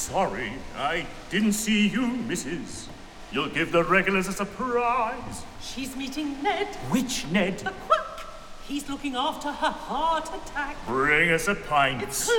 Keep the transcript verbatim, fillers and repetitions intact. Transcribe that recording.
sorry. I didn't see you, Missus You'll give the regulars a surprise. She's meeting Ned. Which Ned? The quack. He's looking after her heart attack. Bring us a pint. It's